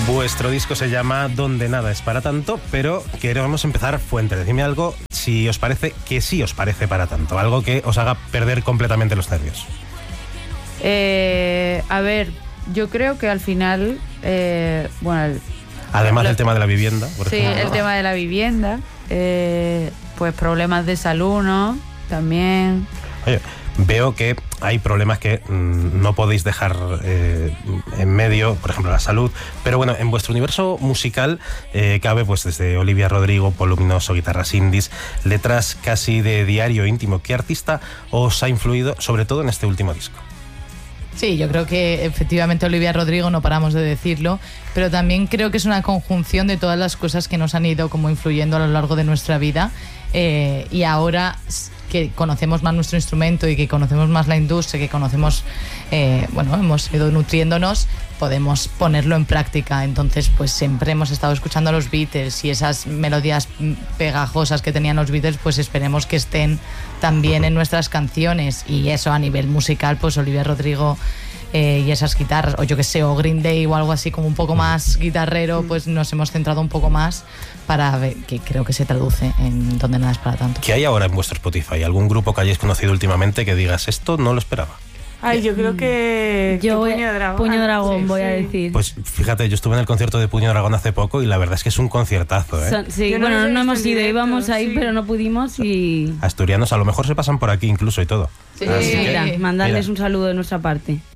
Vuestro disco se llama Donde nada es para tanto, pero queremos empezar fuerte. Decidme algo, si os parece que sí os parece para tanto, algo que os haga perder completamente los nervios. A ver, yo creo que al final, Además del tema de la vivienda, por ejemplo. Sí, el tema de la vivienda, pues problemas de salud, ¿no? También. Oye, veo que hay problemas que no podéis dejar en medio, por ejemplo la salud, pero bueno, en vuestro universo musical cabe pues desde Olivia Rodrigo, Pol Luminoso, guitarras indies, letras casi de diario íntimo. ¿Qué artista os ha influido, sobre todo en este último disco? Sí, yo creo que efectivamente Olivia Rodrigo, no paramos de decirlo, pero también creo que es una conjunción de todas las cosas que nos han ido como influyendo a lo largo de nuestra vida, y ahora que conocemos más nuestro instrumento y que conocemos más la industria, que conocemos, hemos ido nutriéndonos, podemos ponerlo en práctica. Entonces, pues siempre hemos estado escuchando a los Beatles y esas melodías pegajosas que tenían los Beatles, pues esperemos que estén también en nuestras canciones. Y eso a nivel musical, pues Olivia Rodrigo y esas guitarras, o yo que sé, o Green Day o algo así como un poco más guitarrero, pues nos hemos centrado un poco más para ver, que creo que se traduce en Donde nada es para tanto. ¿Qué hay ahora en vuestro Spotify? ¿Algún grupo que hayáis conocido últimamente que digas esto no lo esperaba? Ay, yo creo que Puño Dragón, sí, voy a sí. decir. Pues fíjate, yo estuve en el concierto de Puño Dragón hace poco y la verdad es que es un conciertazo, ¿eh? Sí, Yo no bueno, los he no hemos visto en ido, directo, íbamos a ir, sí. pero no pudimos y... Asturianos a lo mejor se pasan por aquí incluso y todo. Sí, Así que, Mira, mandarles mira. un saludo de nuestra parte.